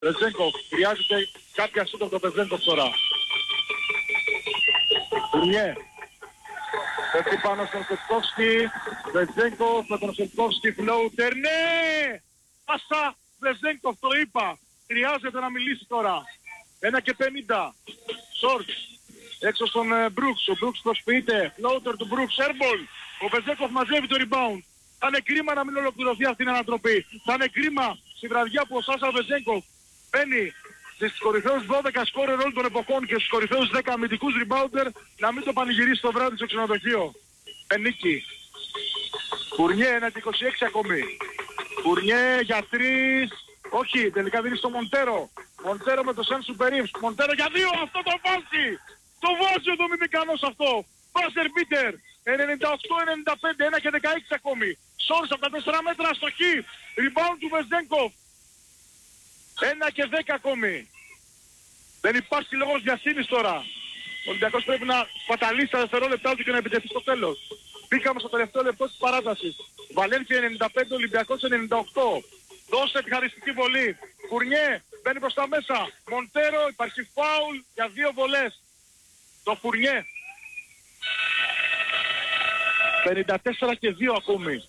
Βεζένκοφ, χρειάζεται κάποια σούτ από το Βεζένκοφ τώρα. Φουρνιέ. Πέφτει πάνω στον Σετκόφσκι. Βεζένκοφ με τον Σετκόφσκι φλόουτερ. Ναι! Πάσα Βεζένκοφ, το είπα. Χρειάζεται να μιλήσει τώρα. 1:50. Σόρτς. Έξω στον Μπρούξ. Ο Μπρούξ προσποιείται. Φλόουτερ του Μπρούξ. Έρμπολ. Ο Βεζένκοφ μαζεύει το rebound. Θα είναι κρίμα να μην ολοκληρωθεί αυτή την ανατροπή. Θα είναι κρίμα στη βραδιά που ο Σάσα Βεζένκοφ μπαίνει στις κορυφαίους 12 σκόρερ όλων των εποχών και στους κορυφαίους 10 αμυντικούς rebounder να μην το πανηγυρίσει το βράδυ στο ξενοδοχείο. Νίκη. Φουρνιέ 1:26 ακόμη. Φουρνιέ για 3. Όχι, τελικά δίνει στο Μοντέρο. Μοντέρο με το Σεν Σουπερίφς. Μοντέρο για 2. Αυτό το βάζει. Το βάζει ο Δομινικανός αυτό. Μπάζερ μπίτερ. 98-95. 1:16 ακόμη. Σόρς από τα 4 μέτρα αστοχή. Rebound του Βεζένκοφ. 1:10 ακόμη. Δεν υπάρχει λόγος βιασύνης τώρα. Ο Ολυμπιακός πρέπει να παταλήσει τα δευτερόλεπτά του και να επιτεθεί στο τέλος. Μπήκαμε στο τελευταίο λεπτό της παράτασης. Βαλένθια 95, Ολυμπιακός 98. Δώσε τη χαριστική βολή. Φουρνιέ μπαίνει προς τα μέσα. Μοντέρο, υπάρχει φάουλ για 2 βολές. Το Φουρνιέ. 54-2 ακόμη.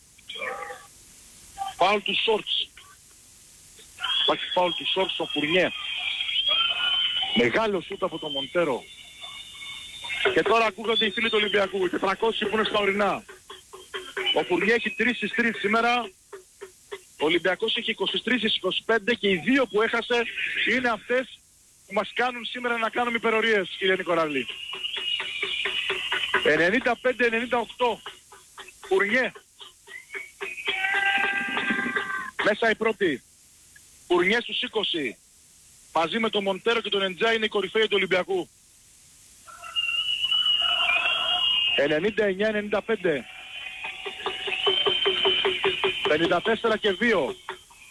Φάουλ του Σόρτς. Υπάρχει φάουλ του Σόρτς στο Φουρνιέ. Μεγάλο σούτ από τον Μοντέρο. Και τώρα ακούγονται οι φίλοι του Ολυμπιακού. 400 που είναι στα ορεινά. Ο Φουρνιέ έχει 3 στις 3 σήμερα. Ο Ολυμπιακός έχει 23 στις 25 και οι 2 που έχασε είναι αυτές που μας κάνουν σήμερα να κάνουμε υπερορίες, κύριε Νικοραλή. 95-98. Φουρνιέ. Μέσα η πρώτη. Φουρνιέ στους 20. Μαζί με τον Μοντέρο και τον Εντζά είναι οι κορυφαίοι του Ολυμπιακού. 99-95. 54-2.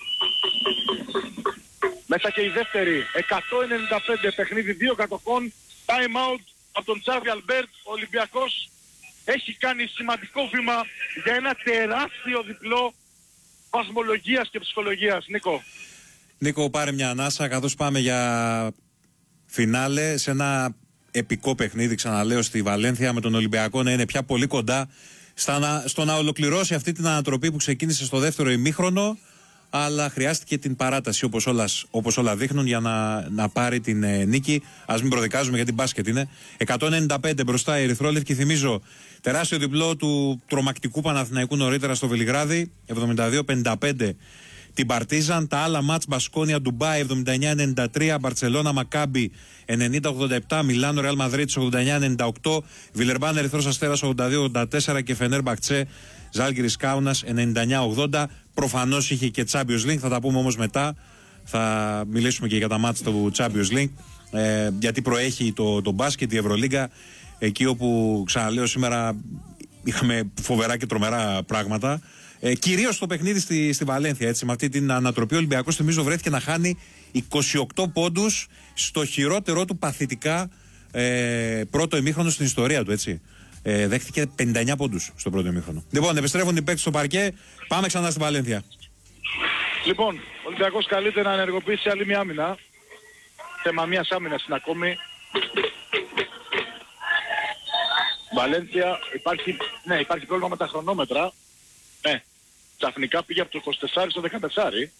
Μέσα και η δεύτερη. 195 παιχνίδι 2 κατοχών. Time out από τον Τσάβι Αλμπέρτ. Ο Ολυμπιακός έχει κάνει σημαντικό βήμα για ένα τεράστιο διπλό βαθμολογίας και ψυχολογίας. Νίκο, πάρε μια ανάσα καθώς πάμε για φινάλε σε ένα επικό παιχνίδι, ξαναλέω, στη Βαλένθια, με τον Ολυμπιακό να είναι πια πολύ κοντά στο να ολοκληρώσει αυτή την ανατροπή που ξεκίνησε στο δεύτερο ημίχρονο, αλλά χρειάστηκε την παράταση όπως όλα δείχνουν για να πάρει την νίκη. Ας μην προδικάζουμε γιατί μπάσκετ είναι. 195 μπροστά οι ερυθρόλευκοι. Θυμίζω τεράστιο διπλό του τρομακτικού Παναθηναϊκού νωρίτερα στο Βελιγράδι, 72-55 την Παρτίζαν. Τα άλλα μάτς: Μπασκόνια Ντουμπάι 79-93, Μπαρτσελώνα Μακάμπι 90-87, Μιλάνο Ρεάλ Μαδρίτης 89-98, Βιλερμπάν Ερυθρός Αστέρας 82-84 και Φενέρ Μπαχτσέ Ζάλγκιρις Κάουνας 99-80. Προφανώς είχε και Champions League, θα τα πούμε όμως μετά. Θα μιλήσουμε και για τα μάτς του Champions League, γιατί προέχει το μπάσκετ, η Ευρωλίγκα, εκεί όπου, ξαναλέω, σήμερα είχαμε φοβερά και τρομερά πράγματα. Κυρίως το παιχνίδι στη Βαλένθια, έτσι, με αυτή την ανατροπή. Ο Ολυμπιακός, θυμίζω, βρέθηκε να χάνει 28 πόντους στο χειρότερό του παθητικά πρώτο ημίχρονο στην ιστορία του, έτσι. Δέχτηκε 59 πόντους στο πρώτο ημίχρονο. Λοιπόν, επιστρέφουν οι παίκτες στο παρκέ. Πάμε ξανά στη Βαλένθια. Λοιπόν, ο Ολυμπιακός καλείται να ενεργοποιήσει άλλη μια άμυνα. Θέμα μιας άμυνας είναι ακόμη. Βαλένθια, υπάρχει πρόβλημα με τα χρονόμετρα. Ναι, ξαφνικά πήγε από το 24 στο 14.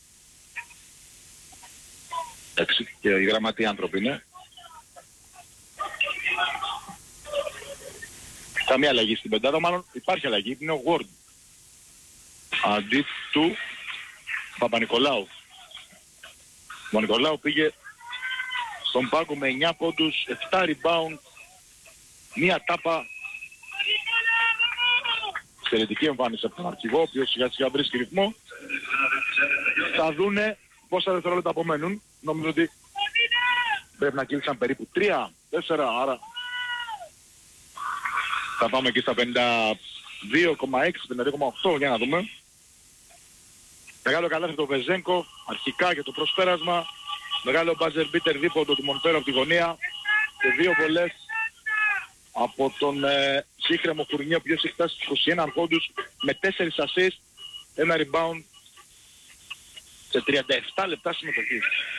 Εντάξει, και οι γραμματοί άνθρωποι είναι. Καμία αλλαγή στην πεντάδα, μάλλον υπάρχει αλλαγή, είναι ο Ward. Αντί του Παπα-Νικολάου. Ο Παπα-Νικολάου πήγε στον πάγκο με 9 πόντους, 7 rebound, μία τάπα. Εξαιρετική εμφάνιση από τον αρχηγό, ο οποίος σιγά σιγά βρίσκει ρυθμό. Θα δούνε πόσα δευτερόλεπτα απομένουν. Νομίζω ότι πρέπει να κλείσαν περίπου 3-4, άρα θα πάμε εκεί στα 52,6, 52,8, για να δούμε. Μεγάλο καλάθι το Βεζένκο, αρχικά για το προσπέρασμα. Μεγάλο μπάζερ μπίτερ δίποτο του Μοντέρο από τη γωνία. Και 2 βολές από τον σύγχρεμο Φουρνιέ, ο οποίος έχει φτάσει στους 21 πόντους με 4 assists, ένα rebound σε 37 λεπτά συμμετοχή.